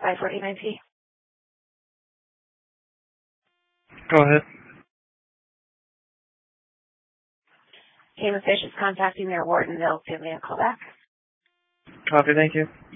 5489P. Go ahead. Human Fish is contacting their Whartonville. Give me a call back. Copy, thank you.